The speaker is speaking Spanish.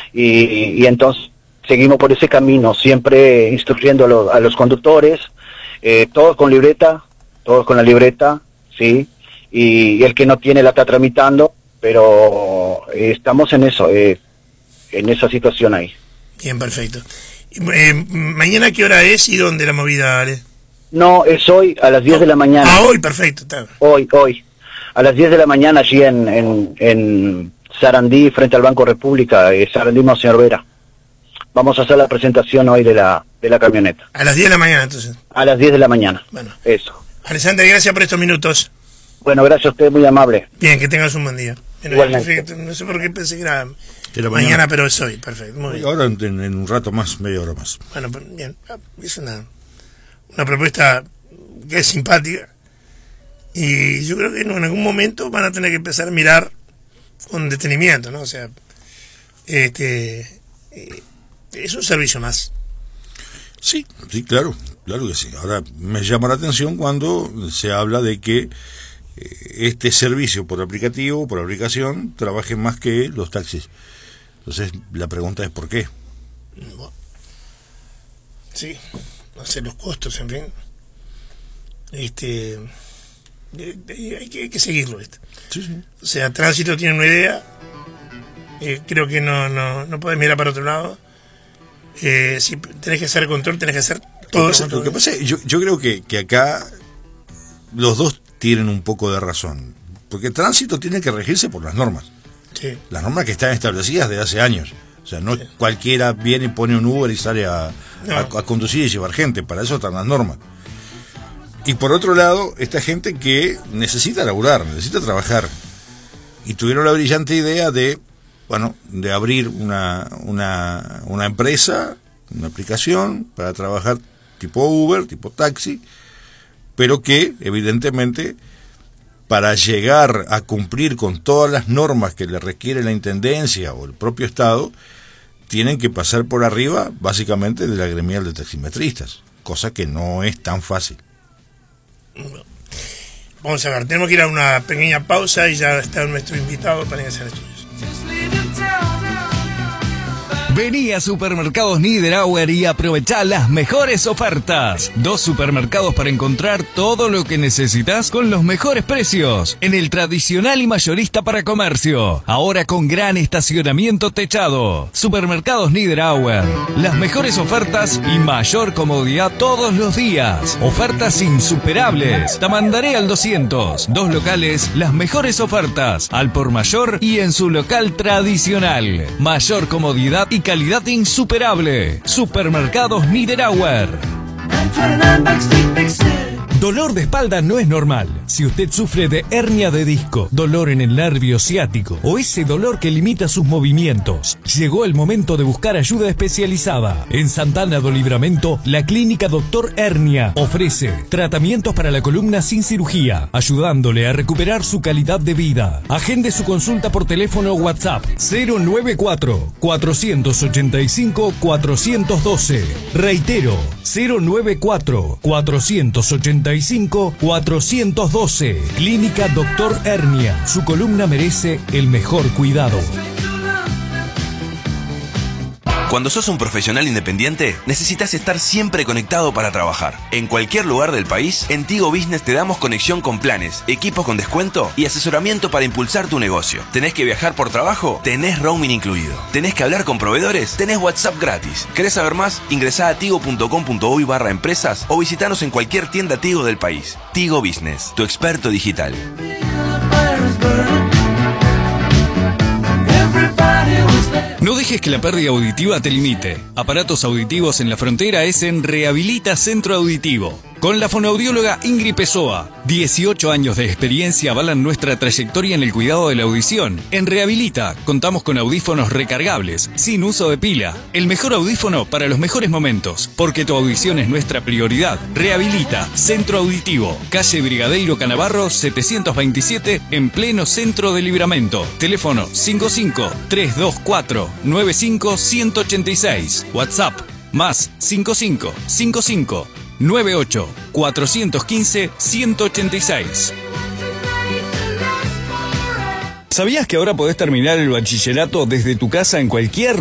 y entonces seguimos por ese camino, siempre instruyendo a los conductores, todos con la libreta, ¿sí? Y el que no tiene la está tramitando, pero estamos en eso, en esa situación ahí. Bien, perfecto. ¿Mañana qué hora es y dónde la movida, Ale? No, es hoy a las 10 de la mañana. Ah, hoy, perfecto. Está. Hoy. A las 10 de la mañana allí en Sarandí, frente al Banco República, Sarandí Monseñor Vera. Vamos a hacer la presentación hoy de la camioneta. A las 10 de la mañana, entonces. A las 10 de la mañana. Bueno. Eso. Alessandra, gracias por estos minutos. Bueno, gracias a usted, muy amable. Bien, que tengas un buen día. Igualmente. No sé por qué pensé que era mañana, pero es hoy. Perfecto, muy bien. Ahora en un rato más, media hora más. Bueno, bien. Es una propuesta que es simpática. Y yo creo que en algún momento van a tener que empezar a mirar con detenimiento, ¿no? O sea, es un servicio más. Sí, claro que sí. Ahora me llama la atención cuando se habla de que este servicio por aplicativo, por aplicación, trabaje más que los taxis. Entonces la pregunta es ¿por qué? Sí, no sé, los costos, en fin. Hay que seguirlo. Sí. O sea, Tránsito tiene una idea. Creo que no podés mirar para otro lado. Si tenés que hacer control, tenés que hacer todo eso. Lo que pasa es, yo creo que acá los dos tienen un poco de razón, porque Tránsito tiene que regirse por las normas. Sí. Las normas que están establecidas desde hace años. O sea, no cualquiera viene y pone un Uber y sale a conducir y llevar gente. Para eso están las normas. Y por otro lado, esta gente que necesita laburar, necesita trabajar. Y tuvieron la brillante idea de abrir una empresa, una aplicación para trabajar tipo Uber, tipo taxi, pero que evidentemente para llegar a cumplir con todas las normas que le requiere la Intendencia o el propio Estado, tienen que pasar por arriba básicamente de la gremial de taximetristas, cosa que no es tan fácil. Vamos a ver, tenemos que ir a una pequeña pausa y ya está nuestro invitado para iniciar estudios. Vení a Supermercados Niederauer y aprovechá las mejores ofertas. 2 supermercados para encontrar todo lo que necesitas con los mejores precios. En el tradicional y mayorista para comercio. Ahora con gran estacionamiento techado. Supermercados Niederauer. Las mejores ofertas y mayor comodidad todos los días. Ofertas insuperables. Tamandaré al 200. 2 locales, las mejores ofertas. Al por mayor y en su local tradicional. Mayor comodidad y calidad insuperable. Supermercados Niederauer. Dolor de espalda no es normal. Si usted sufre de hernia de disco, dolor en el nervio ciático o ese dolor que limita sus movimientos, llegó el momento de buscar ayuda especializada. En Santana do Livramento, la clínica Dr. Hernia ofrece tratamientos para la columna sin cirugía, ayudándole a recuperar su calidad de vida. Agende su consulta por teléfono o WhatsApp 094-485-412. Reitero, 094-485-412. Clínica Dr. Hernia. Su columna merece el mejor cuidado. Cuando sos un profesional independiente, necesitas estar siempre conectado para trabajar. En cualquier lugar del país, en Tigo Business te damos conexión con planes, equipos con descuento y asesoramiento para impulsar tu negocio. ¿Tenés que viajar por trabajo? Tenés roaming incluido. ¿Tenés que hablar con proveedores? Tenés WhatsApp gratis. ¿Querés saber más? Ingresá a tigo.com.uy/empresas o visitanos en cualquier tienda Tigo del país. Tigo Business, tu experto digital. No dejes que la pérdida auditiva te limite. Aparatos auditivos en la frontera es en Rehabilita Centro Auditivo. Con la fonoaudióloga Ingrid Pessoa. 18 años de experiencia avalan nuestra trayectoria en el cuidado de la audición. En Rehabilita contamos con audífonos recargables, sin uso de pila. El mejor audífono para los mejores momentos, porque tu audición es nuestra prioridad. Rehabilita Centro Auditivo. Calle Brigadeiro Canavarro 727, en pleno centro de Livramento. Teléfono 55-324-95186. WhatsApp más 5555 98 415 186. ¿Sabías que ahora podés terminar el bachillerato desde tu casa en cualquier